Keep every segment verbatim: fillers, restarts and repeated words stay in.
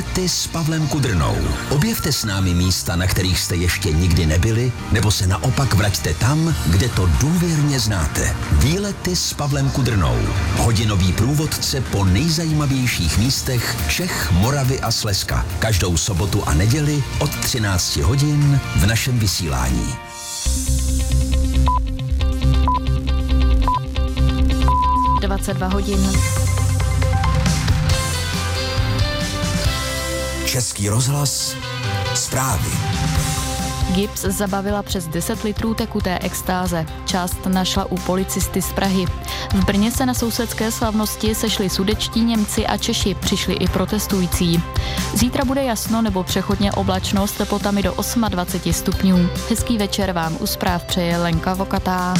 Výlety s Pavlem Kudrnou. Objevte s námi místa, na kterých jste ještě nikdy nebyli, nebo se naopak vraťte tam, kde to důvěrně znáte. Výlety s Pavlem Kudrnou. Hodinový průvodce po nejzajímavějších místech Čech, Moravy a Slezska. Každou sobotu a neděli od třinácti hodin v našem vysílání. dvacet dva hodin. Český rozhlas, zprávy. Gips zabavila přes deset litrů tekuté extáze. Část našla u policisty z Prahy. V Brně se na sousedské slavnosti sešli sudetští Němci a Češi, přišli i protestující. Zítra bude jasno nebo přechodně oblačno s teplotami do dvacet osm stupňů. Hezký večer vám u zpráv přeje Lenka Vokatá.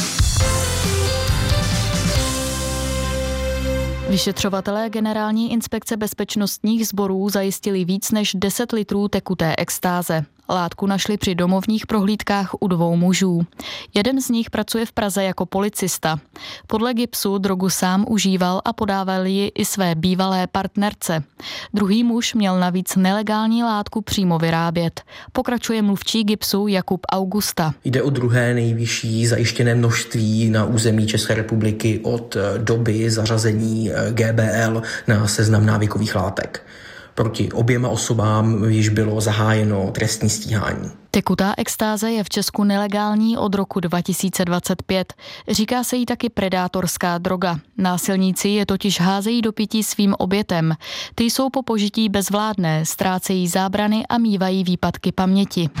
Vyšetřovatelé Generální inspekce bezpečnostních sborů zajistili víc než deset litrů tekuté extáze. Látku našli při domovních prohlídkách u dvou mužů. Jeden z nich pracuje v Praze jako policista. Podle Gipsu drogu sám užíval a podával ji i své bývalé partnerce. Druhý muž měl navíc nelegální látku přímo vyrábět. Pokračuje mluvčí Gipsu Jakub Augusta. Jde o druhé nejvyšší zajištěné množství na území České republiky od doby zařazení G B L na seznam návykových látek. Proti oběma osobám již bylo zahájeno trestní stíhání. Tekutá extáze je v Česku nelegální od roku dva tisíce dvacet pět. Říká se jí taky predátorská droga. Násilníci je totiž házejí do pití svým obětem. Ty jsou po požití bezvládné, ztrácejí zábrany a mívají výpadky paměti.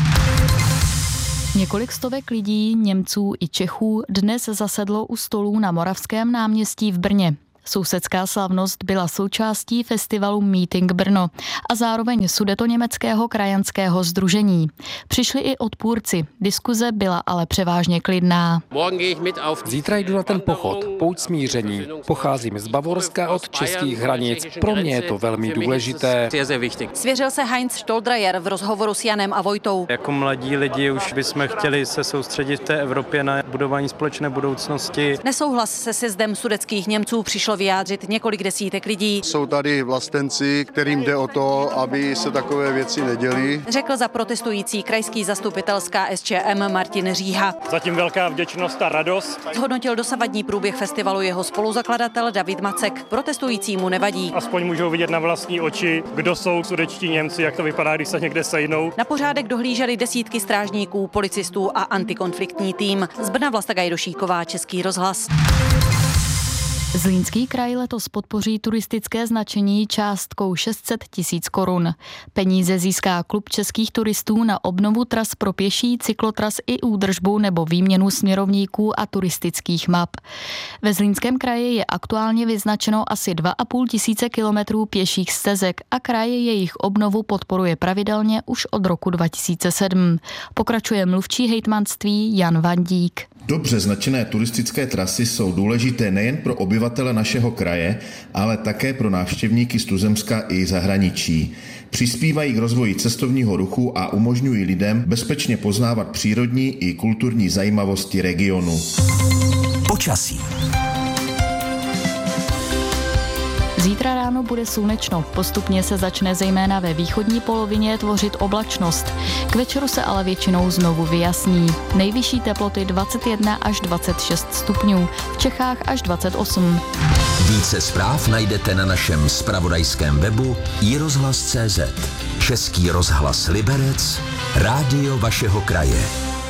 Několik stovek lidí, Němců i Čechů, dnes zasedlo u stolů na Moravském náměstí v Brně. Sousedská slavnost byla součástí festivalu Meeting Brno a zároveň sudetoněmeckého krajanského sdružení. Přišli i odpůrci, diskuze byla ale převážně klidná. Zítra jdu na ten pochod, pouť smíření. Pocházím z Bavorska od českých hranic. Pro mě je to velmi důležité. Svěřil se Heinz Stoldrajer v rozhovoru s Janem a Vojtou. Jako mladí lidi už bychom chtěli se soustředit v té Evropě na budování společné budoucnosti. Nesouhlas se sjezdem sudetských Němců přišlo vyjádřit několik desítek lidí. Jsou tady vlastenci, kterým jde o to, aby se takové věci neděly. Řekl za protestující krajský zastupitel z K S Č M Martin Říha. Zatím velká vděčnost a radost. Zhodnotil dosavadní průběh festivalu jeho spoluzakladatel David Macek. Protestujícímu nevadí. Aspoň můžou vidět na vlastní oči, kdo jsou sudetští Němci, jak to vypadá, když se někde sejdou. Na pořádek dohlíželi desítky strážníků, policistů a antikonfliktní tým. Z Brna Vlasta Gajdošíková, Český rozhlas. Zlínský kraj letos podpoří turistické značení částkou šest set tisíc korun. Peníze získá klub českých turistů na obnovu tras pro pěší, cyklotras i údržbu nebo výměnu směrovníků a turistických map. Ve Zlínském kraji je aktuálně vyznačeno asi dva a půl tisíce kilometrů pěších stezek a kraj jejich obnovu podporuje pravidelně už od roku dva tisíce sedm. Pokračuje mluvčí hejtmanství Jan Vandík. Dobře značené turistické trasy jsou důležité nejen pro obyvatele našeho kraje, ale také pro návštěvníky z tuzemska i zahraničí. Přispívají k rozvoji cestovního ruchu a umožňují lidem bezpečně poznávat přírodní i kulturní zajímavosti regionu. Počasí. Zítra ráno bude slunečno, postupně se začne zejména ve východní polovině tvořit oblačnost. K večeru se ale většinou znovu vyjasní. Nejvyšší teploty dvacet jedna až dvacet šest stupňů, v Čechách až dvacet osm. Více zpráv najdete na našem zpravodajském webu i rozhlas tečka cé zet. Český rozhlas Liberec, rádio vašeho kraje.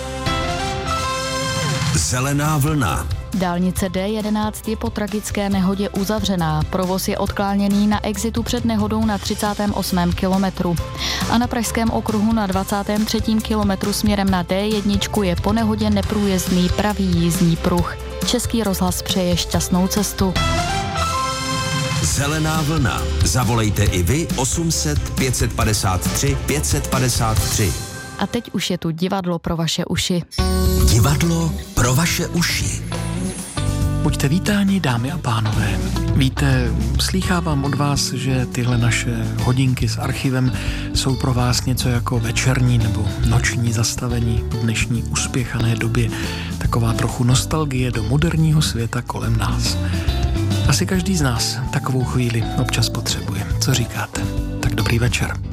Zelená vlna. Dálnice D jedenáct je po tragické nehodě uzavřená. Provoz je odkláněný na exitu před nehodou na třicátém osmém kilometru. A na pražském okruhu na dvacátém třetím kilometru směrem na D jedna je po nehodě neprůjezdný pravý jízdní pruh. Český rozhlas přeje šťastnou cestu. Zelená vlna. Zavolejte i vy osm set pět set padesát tři pět set padesát tři. A teď už je tu divadlo pro vaše uši. Divadlo pro vaše uši. Buďte vítáni, dámy a pánové. Víte, slýchávám od vás, že tyhle naše hodinky s archivem jsou pro vás něco jako večerní nebo noční zastavení v dnešní uspěchané době. Taková trochu nostalgie do moderního světa kolem nás. Asi každý z nás takovou chvíli občas potřebuje. Co říkáte? Tak dobrý večer.